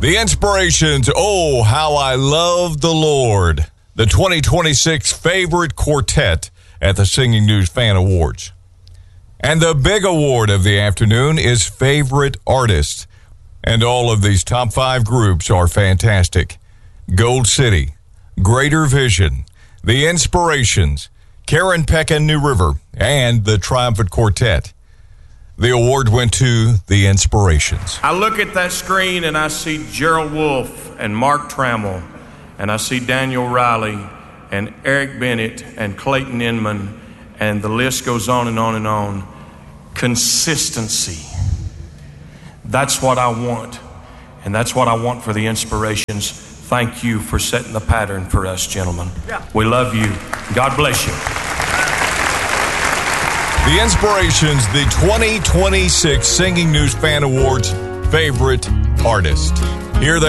The Inspirations, Oh, How I Love the Lord. The 2026 favorite quartet at the Singing News Fan Awards. And the big award of the afternoon is Favorite Artist. And all of these top 5 groups are fantastic. Gold City, Greater Vision, The Inspirations, Karen Peck and New River, and the Triumphant Quartet. The award went to The Inspirations. I look at that screen and I see Gerald Wolfe and Mark Trammell, and I see Daniel Riley and Eric Bennett and Clayton Inman, and the list goes on and on and on. Consistency. That's what I want, and that's what I want for The Inspirations. Thank you for setting the pattern for us, gentlemen. We love you. God bless you. The Inspirations, the 2026 Singing News Fan Awards favorite artist. Here they